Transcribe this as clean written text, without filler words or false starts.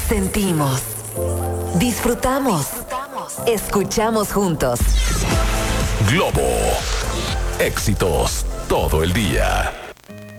Sentimos. Disfrutamos. Escuchamos juntos. Globo. Éxitos todo el día.